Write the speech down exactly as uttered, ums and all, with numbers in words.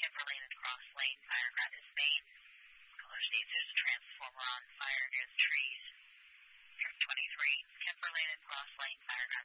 Timberlane and Cross Lane, fire got dismayed. Caller states there's a transformer on fire near the trees.